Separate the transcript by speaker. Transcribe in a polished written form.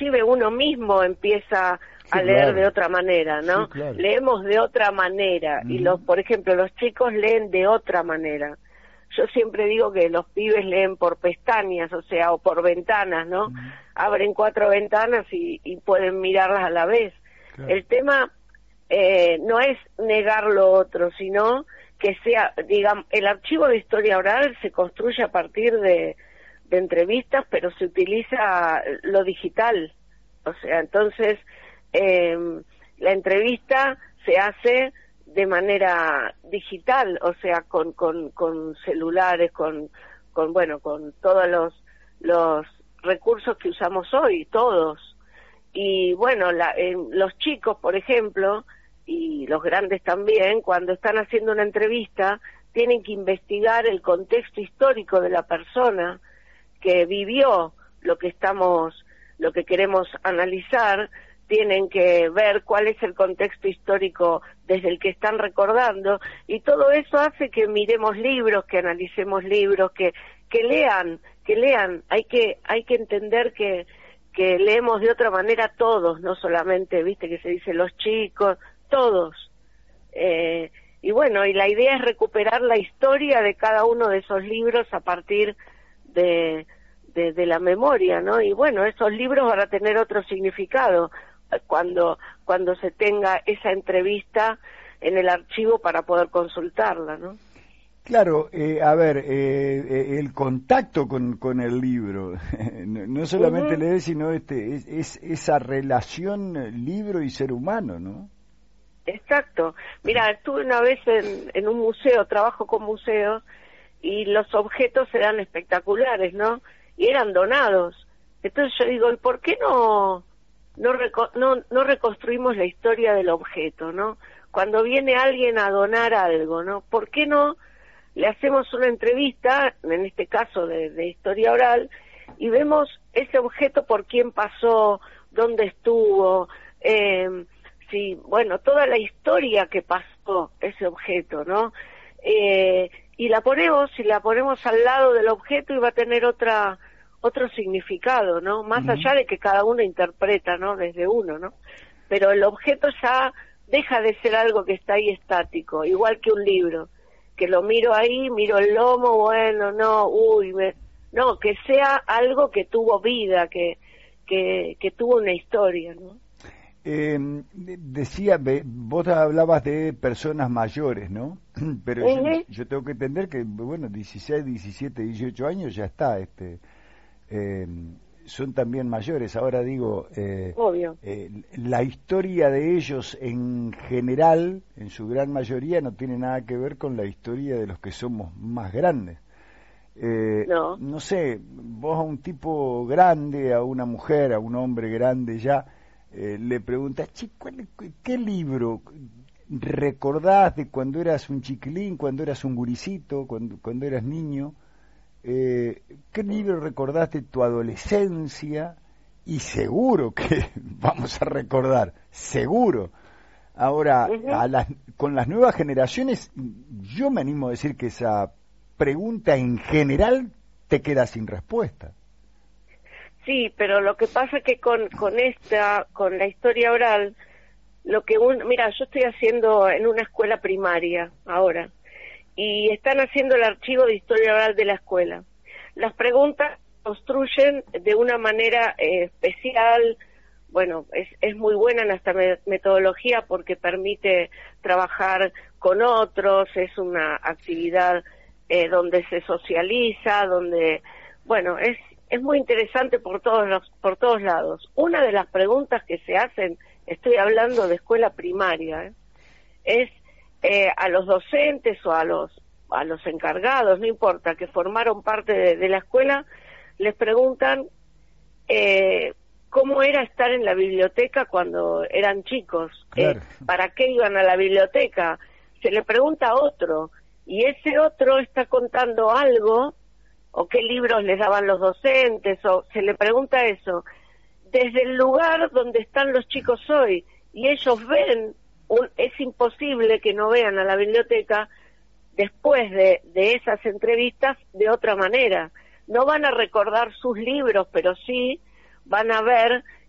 Speaker 1: pibe uno mismo empieza a leer de otra manera, ¿no?
Speaker 2: Sí, claro.
Speaker 1: Leemos de otra manera y por ejemplo, los chicos leen de otra manera. Yo siempre digo que los pibes leen por pestañas, o sea, o por ventanas, ¿no? Abren 4 ventanas y pueden mirarlas a la vez.
Speaker 2: Claro.
Speaker 1: El tema no es negar lo otro, sino que sea, digamos, el archivo de historia oral se construye a partir de entrevistas, pero se utiliza lo digital. O sea, entonces, la entrevista se hace de manera digital, o sea, con celulares, con todos los recursos que usamos hoy, todos. Y bueno, los chicos, por ejemplo, y los grandes también, cuando están haciendo una entrevista, tienen que investigar el contexto histórico de la persona que vivió lo que queremos analizar. Tienen que ver cuál es el contexto histórico desde el que están recordando, y todo eso hace que miremos libros, que analicemos libros, que lean. Hay que entender que leemos de otra manera todos, no solamente, viste, que se dice los chicos, todos. Y bueno, y la idea es recuperar la historia de cada uno de esos libros a partir de la memoria, ¿no? Y bueno, esos libros van a tener otro significado cuando se tenga esa entrevista en el archivo para poder consultarla, ¿no?
Speaker 2: Claro, a ver, el contacto con el libro, no solamente leer, sino es esa relación libro y ser humano, ¿no?
Speaker 1: Exacto. Mira, estuve una vez en un museo, trabajo con museos, y los objetos eran espectaculares, ¿no? Y eran donados. Entonces yo digo, ¿y por qué no reconstruimos la historia del objeto, ¿no? Cuando viene alguien a donar algo, ¿no? ¿Por qué no le hacemos una entrevista, en este caso de historia oral, y vemos ese objeto por quién pasó, dónde estuvo, toda la historia que pasó ese objeto, ¿no? Y la ponemos al lado del objeto, y va a tener otro significado, ¿no? Más allá de que cada uno interpreta, ¿no? Desde uno, ¿no? Pero el objeto ya deja de ser algo que está ahí estático, igual que un libro, que lo miro ahí, miro el lomo, bueno, no, no, que sea algo que tuvo vida, que tuvo una historia, ¿no?
Speaker 2: Vos hablabas de personas mayores, ¿no? Pero yo tengo que entender que, bueno, 16, 17, 18 años ya está, son también mayores. Ahora digo,
Speaker 1: obvio.
Speaker 2: La historia de ellos en general, en su gran mayoría, no tiene nada que ver con la historia de los que somos más grandes. No sé, vos a un tipo grande, a una mujer, a un hombre grande ya, le preguntas, ¿qué libro recordás de cuando eras un chiquilín, cuando eras un guricito, cuando eras niño? ¿Qué libro recordás de tu adolescencia? Y seguro que vamos a recordar, seguro. Ahora, con las nuevas generaciones, yo me animo a decir que esa pregunta en general te queda sin respuesta.
Speaker 1: Sí, pero lo que pasa es que con la historia oral, mira, yo estoy haciendo en una escuela primaria ahora, y están haciendo el archivo de historia oral de la escuela. Las preguntas construyen de una manera especial. Bueno, es muy buena en esta metodología porque permite trabajar con otros, es una actividad donde se socializa, donde, bueno, es muy interesante por todos lados. Una de las preguntas que se hacen, estoy hablando de escuela primaria, es a los docentes o a los encargados, no importa, que formaron parte de la escuela, les preguntan cómo era estar en la biblioteca cuando eran chicos,
Speaker 2: claro.
Speaker 1: ¿Para qué iban a la biblioteca? Se le pregunta a otro, y ese otro está contando algo, o qué libros les daban los docentes, o se le pregunta eso, desde el lugar donde están los chicos hoy, y ellos ven, es imposible que no vean a la biblioteca después de esas entrevistas de otra manera. No van a recordar sus libros, pero sí van a ver